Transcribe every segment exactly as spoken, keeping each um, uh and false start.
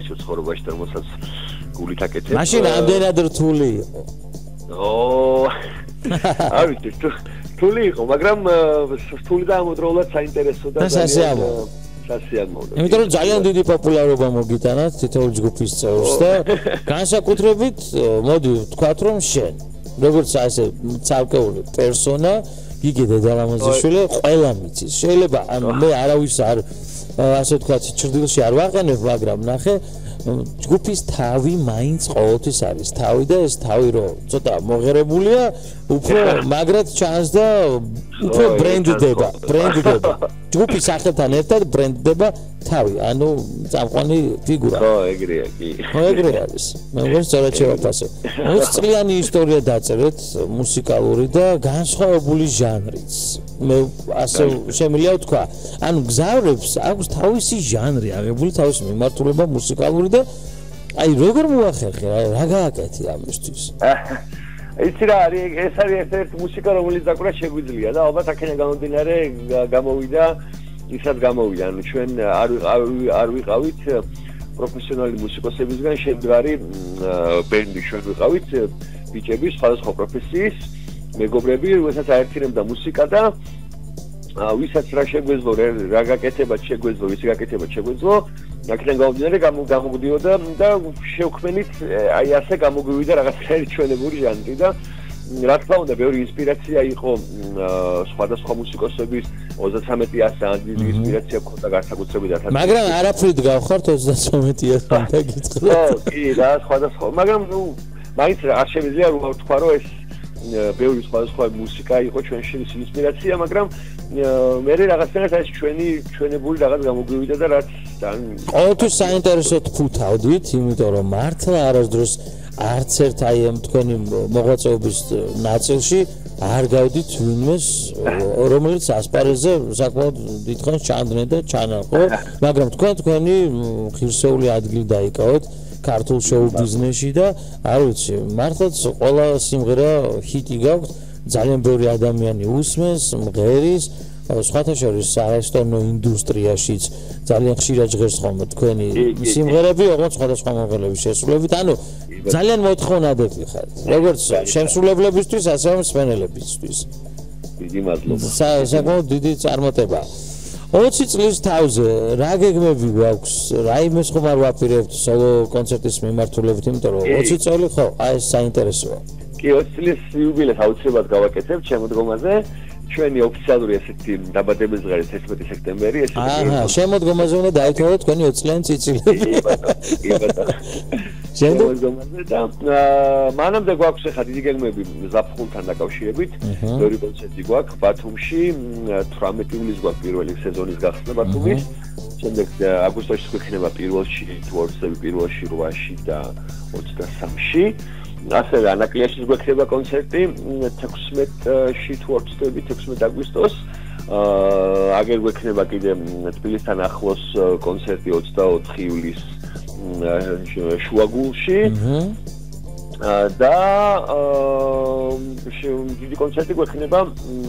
საინტერესო ცხოვრებაში და რომელსაც გულით აკეთებ. მაშინ ამდენად რთული იყო. ო არ ვიცი, რთული იყო, მაგრამ რთული და ამოდროულად საინტერესო და სასიამოვნო. სასიამოვნო. იმიტომ რომ ძალიან დიდი პოპულარობა მოგიტანათ თითოეული ჯგუფის წევრს და განსაკუთრებით მოდი ვთქვათ რომ შენ როგორც ასე ცალკეული პერსონა გიგი დედალამაზიშვილი ყველა მიცის. შეიძლება მე არავის არ ასე ვთქვათ ჭრდილში არ ვაყენებ, მაგრამ ნახე ჯგუფის თავი მაინც ყოველთვის არის თავი და ეს თავი რომ ცოტა მოღერებულია უფრო მაგრად ჩანს და უფრო ბრენდდება ბრენდდება ჯგუფის სახელთან ერთად ბრენდდება თავი ანუ წამყვანი ფიგურა ხო ეგრეა კი ხო ეგრე არის მე მგონი სწორად შევაფასე ოცი წლიანი ისტორია დაწერეთ მუსიკალური და განსხვავებული ჟანრიც მე ასე შემიძლია ვთქვა ანუ გზავრებს აქვს თავისი ჟანრი აღებული თავისი მიმართულება მუსიკალური და აი როგორ მოახერხე რა გააკეთე ამისთვის იცი რა არის ეს არის ერთ-ერთი მუსიკა რომელიც დაკვრა შეგვიძლია და ალბათ აქედან გამომდინარე გამოვიდა ისაც გამოვიდა ანუ ჩვენ არ არ ვიყავით პროფესიონალი მუსიკოსებისგან შემდგარი ბენდი ჩვენ ვიყავით ბიჭები სხვადასხვა პროფესიის მეგობრები რომელსაც აერთიანებდა მუსიკა და ვისაც რა შეგვეძლო რა გაკეთებათ შეგვეძლო ვისი გაკეთებათ შეგვეძლო აქედან გამომდინარე გამოგვდიოდა და შევქმნით აი ასე გამოგვივიდა რაღაცნაირი ჩვენებური ჟანრი და რა თქმა უნდა ბევრი ინსპირაცია იყო სხვადასხვა მუსიკოსების ოცდათრამეტი ასეა დიდი ინსპირაცია გქონდა განსაკუთრებით მაგრამ არაფრით გავხართ ოცდათრამეტი ასეა და გიწყდა ხო კი რა სხვადასხვა მაგრამ ნუ მაინც არ შემიძლია ვთქვა რომ ეს ბევრი სხვადასხვა მუსიკა იყო ჩვენში ინსპირაცია მაგრამ მე რაღაცნაირად ეს ჩვენი ჩვენებული რაღაც გამოგვივიდა და რაც ყოველთვის საინტერესოდ ფუთავდით იმიტომ რომ მართლა არასდროს არც ერთ აი ამ თქვენი მოღვაწეობის ნაწილში არ გავდით ვინმეს რომელიც ასპარეზზე საკმაოდ დიდხანს ჩანდნენ და ჩანაყო მაგრამ თქვენ თქვენი ღირსეული ადგილი დაიკავეთ ქართულ შოუ ბიზნესში და არ ვიცი მართლაც ყველა სიმღერა ჰიტი გაქვთ ძალიან ბევრი ადამიანი უსმენს მღერის სხვათა შორის არასტონო ინდუსტრიაშიც ძალიან ხშირად ჟღერს ხოლმე თქვენი სიმღერები ოღონდ სხვადასხვა მომღერლების შესრულებით ანუ ძალიან მოთხოვნადები ხართ როგორც შემსრულებლებისთვის ასევე მსმენელებისთვის დიდი მადლობა საკმაოდ დიდი წარმატება ოცი წლის თავზე რა გეგმები გვაქვს რაიმეს ხომ არ ვაპირებთ სოლო კონცერტის მიმართულებით იმიტომ რომ ოცი წელი ხო აი ეს საინტერესოა კი ოცი წლის იუბილეს აუცილებლად გავაკეთებ შემოდგომაზე ჩვენი ოფიციალური ესეთი დაბადების დღე თერთმეტი სექტემბერი ეს აჰა შემოდგომაზე უნდა დაითვალოთ თქვენი ოცი წლიანი წიწილები კი ბატონო კი ბატონო შემოდგომაზე და მანამდე გვაქვს ახლა დიდი გეგმები ზაფხულთან დაკავშირებით ორი კონცერტი გვაქვს ბათუმში თვრამეტი ივლისს გვაქვს პირველი სეზონის გახსნა ბათუმის შემდეგ აგვისტოში გვექნება პირველში თვორცები პირველში რვაში და ოცდასამში ასევე ანაკლიაში გვექნება კონცერტი თექვსმეტში თვორცები თექვსმეტი აგვისტოს აგერ გვექნება კიდე თბილისთან ახლოს კონცერტი ოცდაოთხი ივლისს შუაგულში და დიდი კონცერტი გვექნება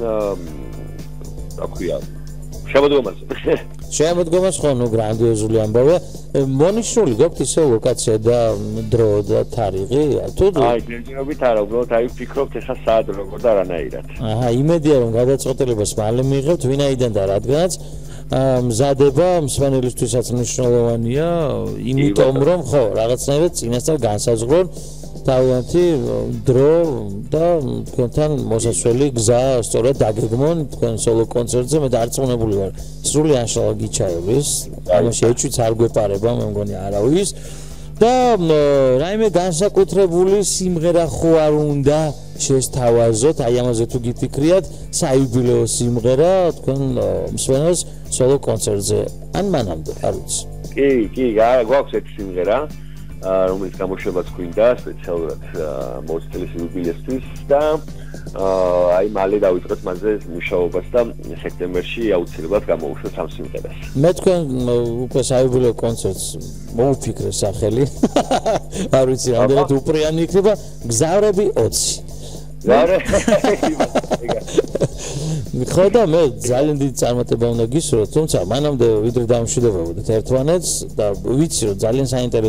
რა ქვია შემოდგომაზე შემოდგომას ხო ნუ გრანდიოზული ამბავია მონიშნული გაქვთ ისე ლოკაცია და დრო და თარიღი თუ აი გენერობით არა უბრალოდ აი ვფიქრობთ ეხა საათ როგორ და რანაირად აჰა იმედია რომ გადაწყვეტილებას მალე მიიღებთ ვინაიდან და რადგანაც მზადება მსმენელისთვისაც მნიშვნელოვანია იმიტომ რომ ხო რაღაცნაირად წინასწარ განსაზღვრონ თავიანთი დრო და თქვენთან მოსასვლელი გზა სწორად დაგეგმონ თქვენ სოლო კონცერტზე მე დარწმუნებული ვარ სრული ანშლაგი გიჩაევის ამაში ეჭვიც არ გვეპარება მე მგონი არავის და რაიმე განსაკუთრებული სიმღერა ხო არ უნდა შესთავაზოთ აი ამაზე თუ გიფიქრიათ საიუბილეო სიმღერა თქვენ მსმენელს სოლო კონცერტზე ან მანამდე არ ვიცი კი კი გვაქვს ეს სიმღერა რომელიც გამოშვებაც გვინდა სპეციალურად ოცი წლის იუბილესთვის და აი მალე დავიწყეთ მასზე მუშაობას და სექტემბერში აუცილებლად გამოვუშვათ ამ სიმღერას. მე თქვენ უკვე საიუბილეო კონცერტს მოვიფიქრე სახელი. არ ვიცი რამდენად უპრიანი იქნება გზავრები ოცი. ხო და მე ძალიან დიდი წარმატება უნდა გისურვოთ, თუმცა მანამდე ვიდრე დავმშვიდობებოდეთ ერთმანეთს და ვიცი რომ ძალიან საინტერესო